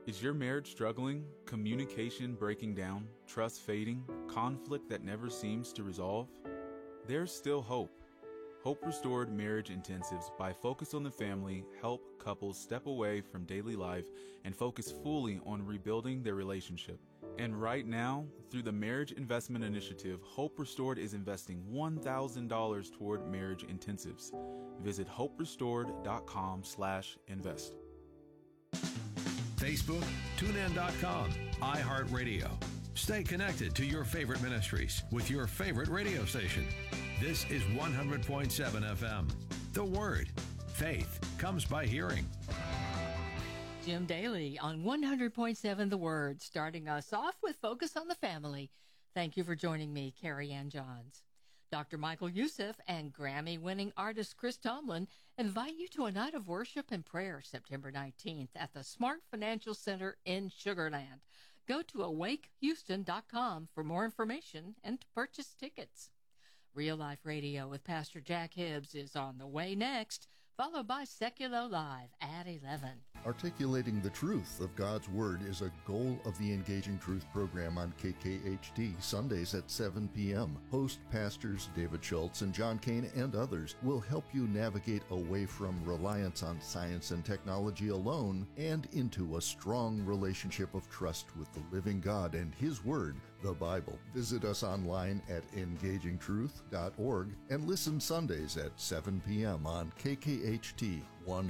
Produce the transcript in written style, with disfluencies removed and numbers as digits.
Is your marriage struggling, communication breaking down, trust fading, conflict that never seems to resolve? There's still hope. Hope Restored Marriage Intensives by Focus on the Family help couples step away from daily life and focus fully on rebuilding their relationship. And right now, through the Marriage Investment Initiative, Hope Restored is investing $1,000 toward marriage intensives. Visit hoperestored.com/invest. Facebook, TuneIn.com, iHeartRadio. Stay connected to your favorite ministries with your favorite radio station. This is 100.7 FM. The Word. Faith comes by hearing. Jim Daly on 100.7 The Word, starting us off with Focus on the Family. Thank you for joining me, Carrie Ann Johns. Dr. Michael Youssef and Grammy-winning artist Chris Tomlin invite you to a night of worship and prayer September 19th at the Smart Financial Center in Sugar Land. Go to awakehouston.com for more information and to purchase tickets. Real Life Radio with Pastor Jack Hibbs is on the way next, followed by Seculo Live at 11. Articulating the truth of God's Word is a goal of the Engaging Truth program on KKHD, Sundays at 7 p.m. Host pastors David Schultz and John Kane and others will help you navigate away from reliance on science and technology alone and into a strong relationship of trust with the living God and His Word, the Bible. Visit us online at engagingtruth.org and listen Sundays at 7 p.m. on KKHD 100.